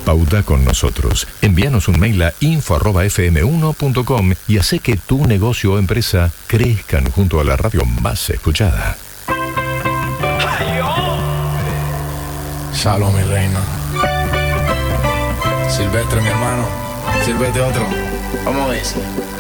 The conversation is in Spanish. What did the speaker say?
Pauta con nosotros. Envíanos un mail a info@fm1.com y hace que tu negocio o empresa crezcan junto a la radio más escuchada. Shalom, mi reina. Silvestre, mi hermano. Sírvete otro. Vamos a ver.